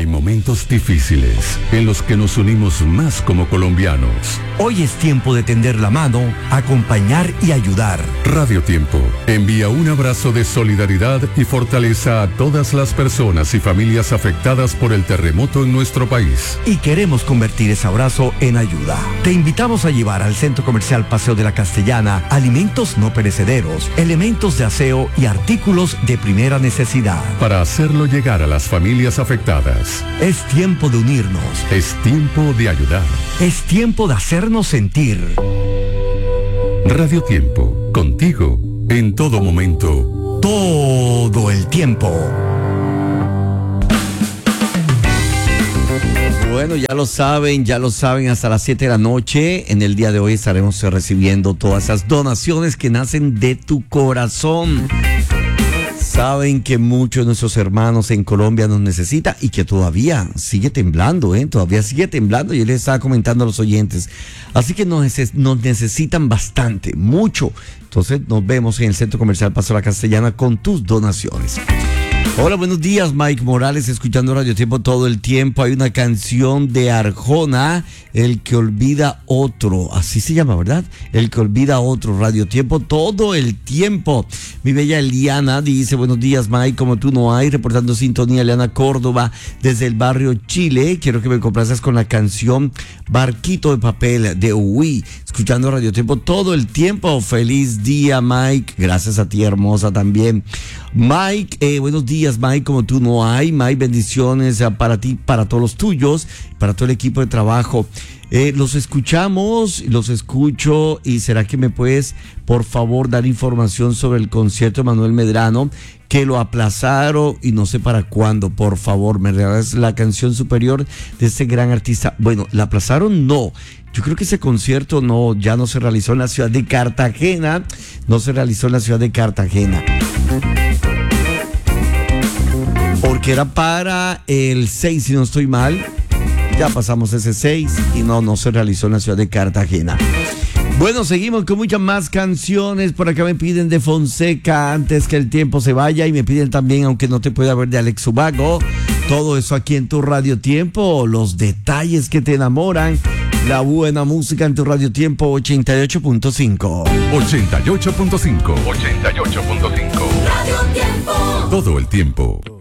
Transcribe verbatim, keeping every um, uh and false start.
Hay momentos difíciles en los que nos unimos más como colombianos. Hoy es tiempo de tender la mano, acompañar y ayudar. Radio Tiempo envía un abrazo de solidaridad y fortaleza a todas las personas y familias afectadas por el terremoto en nuestro país. Y queremos convertir ese abrazo en ayuda. Te invitamos a llevar al Centro Comercial Paseo de la Castellana alimentos no perecederos, elementos de aseo y artículos de primera necesidad. Para hacerlo llegar a las familias afectadas. Es tiempo de unirnos. Es tiempo de ayudar. Es tiempo de hacernos sentir. Radio Tiempo, contigo, en todo momento. Todo el tiempo. Bueno, ya lo saben, ya lo saben, hasta las siete de la noche. En el día de hoy estaremos recibiendo todas esas donaciones que nacen de tu corazón. Saben que muchos de nuestros hermanos en Colombia nos necesitan y que todavía sigue temblando, ¿eh? Todavía sigue temblando. Yo les estaba comentando a los oyentes. Así que nos, neces- nos necesitan bastante, mucho. Entonces nos vemos en el Centro Comercial Paseo de la Castellana con tus donaciones. Hola, buenos días, Mike Morales, escuchando Radio Tiempo todo el tiempo. Hay una canción de Arjona, El que olvida otro, así se llama, ¿verdad? El que olvida otro, Radio Tiempo todo el tiempo. Mi bella Eliana dice, buenos días, Mike, como tú no hay, reportando sintonía, Eliana Córdoba, desde el barrio Chile. Quiero que me complazcas con la canción Barquito de Papel de Uy, escuchando Radio Tiempo todo el tiempo. Feliz día, Mike, gracias a ti, hermosa, también. Mike, eh, buenos días, Mike, como tú no hay. Mike, bendiciones eh, para ti, para todos los tuyos, para todo el equipo de trabajo. Eh, los escuchamos, los escucho. ¿Y será que me puedes, por favor, dar información sobre el concierto de Manuel Medrano, que lo aplazaron y no sé para cuándo? Por favor, me regalas la canción superior de este gran artista. Bueno, ¿la aplazaron? No. Yo creo que ese concierto no, ya no se realizó en la ciudad de Cartagena. No se realizó en la ciudad de Cartagena. Porque era para el seis, si no estoy mal. Ya pasamos ese seis y no, no se realizó en la ciudad de Cartagena. Bueno, seguimos con muchas más canciones. Por acá me piden de Fonseca, Antes que el tiempo se vaya. Y me piden también, aunque no te pueda ver, de Alex Ubago. Todo eso aquí en tu Radio Tiempo. Los detalles que te enamoran. La buena música en tu Radio Tiempo ochenta y ocho punto cinco. ochenta y ocho punto cinco. ochenta y ocho punto cinco. Radio Tiempo. Todo el tiempo.